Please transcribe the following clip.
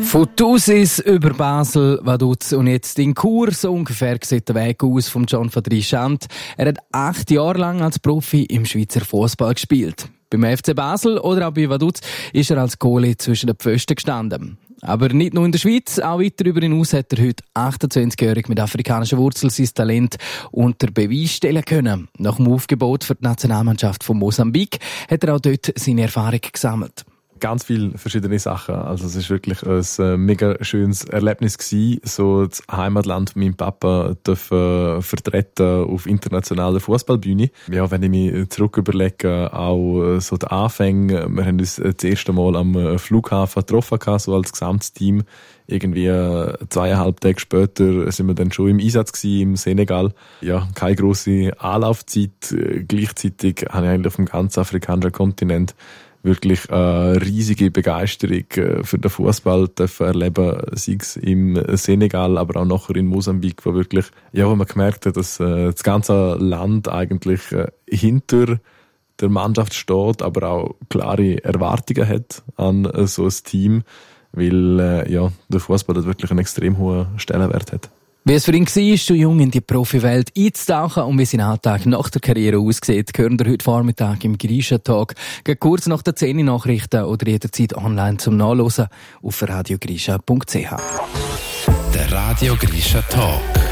Von Thusis über Basel, Vaduz und jetzt in Chur. So ungefähr sieht der Weg aus von John van Drieschand. Er hat 8 Jahre lang als Profi im Schweizer Fußball gespielt. Beim FC Basel oder auch bei Vaduz ist er als Goalie zwischen den Pfosten gestanden. Aber nicht nur in der Schweiz, auch weiter darüber hinaus hat er heute 28-jährig mit afrikanischer Wurzel sein Talent unter Beweis stellen können. Nach dem Aufgebot für die Nationalmannschaft von Mosambik hat er auch dort seine Erfahrung gesammelt. Ganz viele verschiedene Sachen. Also es ist wirklich ein mega schönes Erlebnis gewesen, so das Heimatland von meinem Papa vertreten auf internationaler Fußballbühne. Ja, wenn ich mich zurück überlege, auch so die Anfänge. Wir haben uns das erste Mal am Flughafen getroffen, so als gesamtes Team. Irgendwie 2,5 Tage später sind wir dann schon im Einsatz gewesen, im Senegal. Ja, keine grosse Anlaufzeit. Gleichzeitig habe ich eigentlich auf dem ganzen afrikanischen Kontinent wirklich eine riesige Begeisterung für den Fußball erleben, sei es im Senegal, aber auch nachher in Mosambik, wo wirklich, ja, wo man gemerkt hat, dass das ganze Land eigentlich hinter der Mannschaft steht, aber auch klare Erwartungen hat an so ein Team, weil ja, der Fußball dort wirklich einen extrem hohen Stellenwert hat. Wie es für ihn war, so jung in die Profiwelt einzutauchen und wie sein Alltag nach der Karriere aussieht, hören wir heute Vormittag im Grisha-Talk. Geht kurz nach der 10 Nachrichten oder jederzeit online zum Nachhören auf radiogrisha.ch. Der Radio Grisha Talk.